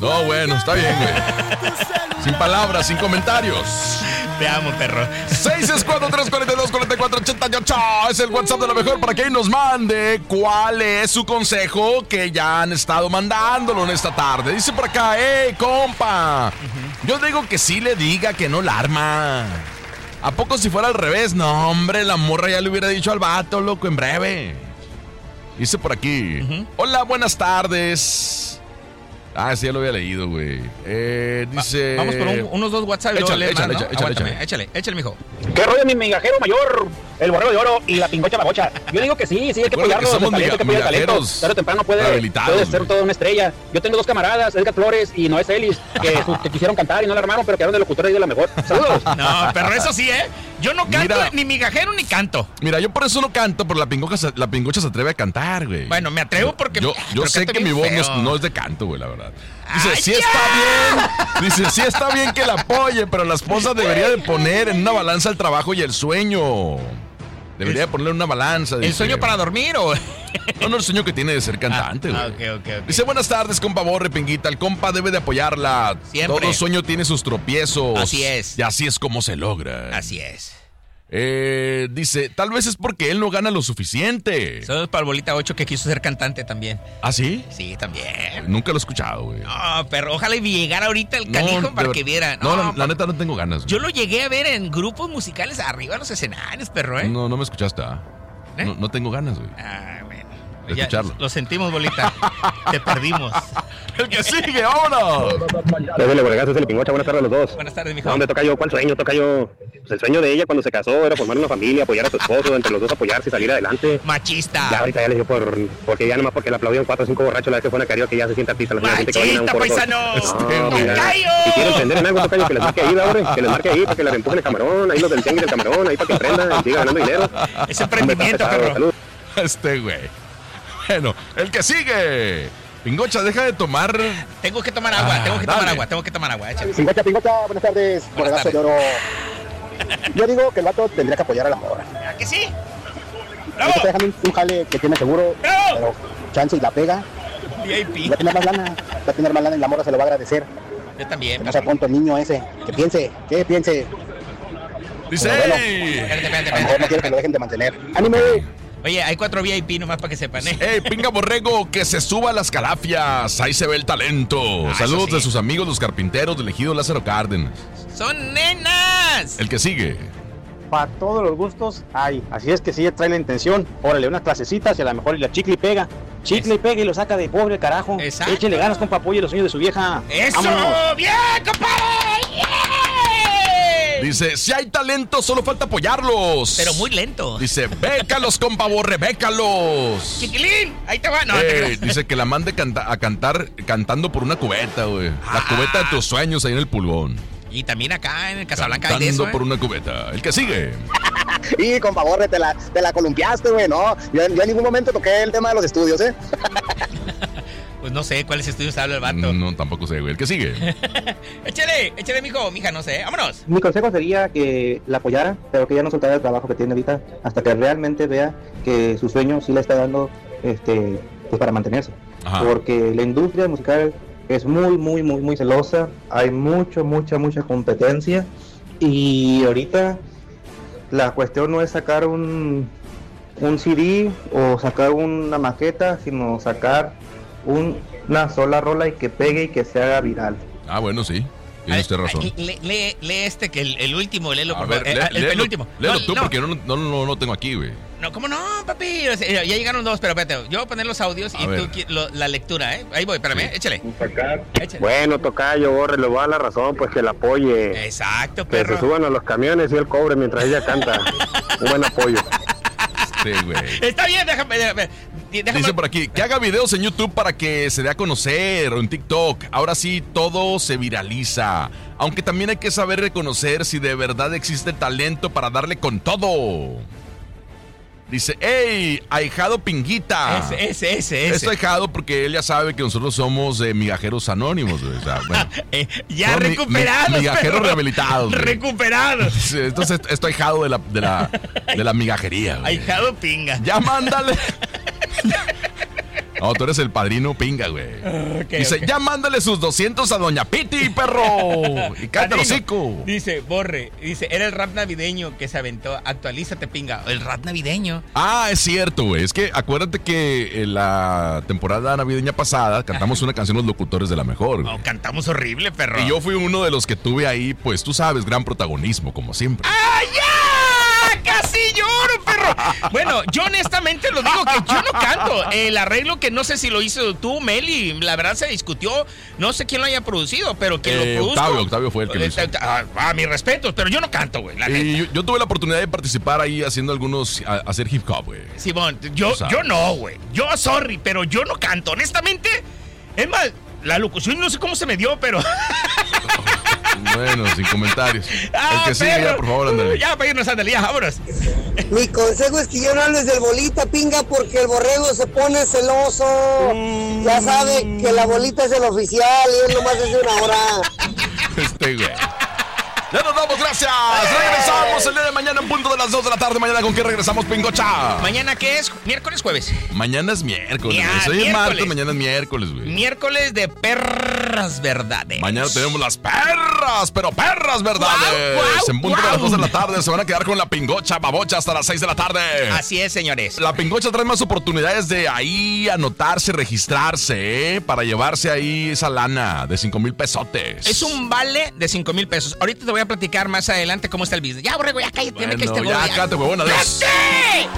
No, bueno, está bien, güey. Sin palabras, sin comentarios. Te amo, perro. 664-342-4488 es el WhatsApp de la mejor para que nos mande cuál es su consejo que ya han estado mandándolo en esta tarde. Dice por acá, compa. Yo digo que sí le diga que no la arma. ¿A poco si fuera al revés? No, hombre, la morra ya le hubiera dicho al vato, loco, en breve. Dice por aquí. Hola, buenas tardes. Ah, sí, ya lo había leído, güey. Dice... Vamos por unos dos WhatsApp. Échale, échale, mijo. ¿Qué rollo, mi migajero mayor? El borrego de oro y la pingocha babocha. Yo digo que sí, hay que apoyarlo. Somos migajeros. Tarde o temprano puede ser toda una estrella. Yo tengo dos camaradas, Edgar Flores y Noé Celis, que quisieron cantar y no la armaron, pero quedaron de locutor ahí de la mejor. Saludos. No, pero eso sí, Yo no canto, ni migajero ni canto. Mira, yo por eso no canto, pero la pingocha se atreve a cantar, güey. Bueno, me atrevo porque... Yo sé que mi voz no es de canto, güey, la verdad. Dice, sí está bien. Dice, sí está bien que la apoye, pero la esposa debería de poner en una balanza el trabajo y el sueño. Debería de ponerle una balanza. Dice. ¿El sueño para dormir o...? No, el sueño que tiene de ser cantante, güey. Okay. Dice, buenas tardes, compa Borre, Pinguita. El compa debe de apoyarla. Siempre. Todo sueño tiene sus tropiezos. Así es. Y así es como se logra. Así es. Dice, tal vez es porque él no gana lo suficiente. Saludos para el Bolita 8 que quiso ser cantante también. ¿Ah, sí? Sí, también. Nunca lo he escuchado, güey. No, pero ojalá y llegara ahorita el canijo para que viera. No, la neta no tengo ganas. Yo lo llegué a ver en grupos musicales arriba en los escenarios, perro, No me escuchaste, No tengo ganas, güey. Bueno. De escucharlo. Lo sentimos, Bolita. Te perdimos. El que sigue, vámonos. Dale, Borregazo, es el pingocha. Buenas tardes a los dos. Buenas tardes, mijo. ¿Dónde toca yo? ¿Cuál sueño? Toca yo. Pues el sueño de ella cuando se casó era formar una familia, apoyar a su esposo, entre los dos apoyarse y salir adelante. Machista. Ya ahorita ya le dio porque ya nomás porque le aplaudieron 4 o 5 borrachos la vez que fue una karaoke, ya se siente artista. Machista, paisano. Si quieren prender en algo, toca que les marque ahí, que les marque ahí para que le reempujen el camarón, ahí los del tengue del camarón, ahí para que aprendan y siga ganando dinero. Es emprendimiento, perro. Güey. Bueno, el que sigue. Pingocha, deja de tomar... Tengo que tomar agua, tengo que tomar agua. Échale. Pingocha, buenas tardes. Borregazo de oro. Yo digo que el vato tendría que apoyar a la morra. ¿A que sí? ¡Bravo! Te dejan un jale que tiene seguro, pero chance y la pega. VIP. Va a tener más lana y la morra se lo va a agradecer. Yo también. Que no sea tonto el niño ese. Que piense. Dice... Bueno, a lo mejor no quiere que lo dejen de mantener. ¡Ánime! Oye, hay 4 VIP nomás para que sepan, Pinga Borrego, que se suba a las calafias. Ahí se ve el talento. Saludos de sus amigos, los carpinteros del ejido Lázaro Cárdenas. ¡Son nenas! El que sigue. Para todos los gustos hay. Así es que si ella trae la intención, órale, unas clasecitas y a lo mejor la chicle y pega. Chicle y pega y lo saca de pobre, carajo. Exacto. Échele ganas, compa, apoye los sueños de su vieja. ¡Eso! ¡Vámonos! ¡Bien, compadre! ¡Yeah! Dice, si hay talento, solo falta apoyarlos. Pero muy lento. Dice, bécalos, compa Borre, bécalos. Chiquilín, ahí te va. No, dice que la mande a cantar cantando por una cubeta, güey. La cubeta de tus sueños ahí en el pulgón. Y también acá en el Casablanca hay de eso, por una cubeta. El que sigue. Y compa Borre, te la columpiaste, güey, ¿no? Yo en ningún momento toqué el tema de los estudios, Pues no sé cuáles estudios habla el vato. No, tampoco sé, güey. El que sigue. échale, mijo, mija, no sé. Vámonos. Mi consejo sería que la apoyara, pero que ya no soltara el trabajo que tiene ahorita, hasta que realmente vea que su sueño sí le está dando, pues para mantenerse. Ajá. Porque la industria musical es muy celosa, hay mucha competencia, y ahorita la cuestión no es sacar un CD o sacar una maqueta, sino sacar una sola rola y que pegue y que se haga viral. Ah, bueno, sí. Tiene usted razón. Lee que el último, léelo, por favor. El penúltimo. Léelo tú, porque no tengo aquí, güey. No, ¿cómo no, papi? Ya llegaron 2, pero espérate. Yo voy a poner los audios y tú la lectura, ¿eh? Ahí voy, espérame, échale. Bueno, tocayo, Borre, le voy a dar la razón, pues que la apoye. Exacto, perro. Que se suban a los camiones y él cobre mientras ella canta. Un buen apoyo. Sí, güey. Está bien, déjame. Dice por aquí, que haga videos en YouTube para que se dé a conocer, o en TikTok. Ahora sí, todo se viraliza. Aunque también hay que saber reconocer si de verdad existe talento para darle con todo. Dice, ¡ey! Ahijado Pinguita. Ese. Es ahijado porque él ya sabe que nosotros somos migajeros anónimos, güey. O sea, bueno, ya recuperados. Migajeros rehabilitados. Recuperados. Entonces, esto ahijado de la migajería, güey. Ahijado Pinga. Ya mándale. No, tú eres el padrino pinga, güey. Dice, ya mándale sus 200 a Doña Piti, perro. Y cállate el hocico. Dice, Borre, era el rap navideño que se aventó. Actualízate, pinga. El rap navideño. Ah, es cierto, güey. Es que acuérdate que en la temporada navideña pasada cantamos una canción Los Locutores de la Mejor, güey. Oh, cantamos horrible, perro. Y yo fui uno de los que tuve ahí, pues tú sabes, gran protagonismo, como siempre. ¡Ah, ya! ¡Casi lloro, perro! Bueno, yo honestamente lo digo que yo no canto. El arreglo que no sé si lo hizo tú, Meli, la verdad se discutió. No sé quién lo haya producido, pero quien lo produjo. Octavio fue el que lo hizo. Mis respetos, pero yo no canto, güey. Y yo tuve la oportunidad de participar ahí haciendo hacer hip hop, güey. Simón, yo no, güey. Yo, sorry, pero yo no canto. Honestamente, es más, la locución no sé cómo se me dio, pero... Bueno, sin comentarios. El que sigue, ya, por favor, ándale. Ya, para irnos, ándale, ya, vámonos. Mi consejo es que ya no hables del bolita, pinga, porque el borrego se pone celoso. Ya sabe que la bolita es el oficial y él nomás es una hora. Güey. Ya nos vamos, gracias. Regresamos el día de mañana en punto de las 2 de la tarde. Mañana, ¿con qué regresamos, Pingocha? ¿Mañana qué es? ¿Miércoles, jueves? Mañana es miércoles. Hoy es martes, mañana es miércoles, güey. Miércoles de perras verdades. Mañana tenemos las perras, pero perras verdades. En punto de las 2 de la tarde se van a quedar con la Pingocha babocha hasta las 6 de la tarde. Así es, señores. La Pingocha trae más oportunidades de ahí anotarse, registrarse, para llevarse ahí esa lana de 5,000 pesotes. Es un vale de 5,000 pesos. Ahorita te voy a platicar más adelante cómo está el business. Ya, borrego, ya cállate. Bueno, ya cállate, huevón, adiós.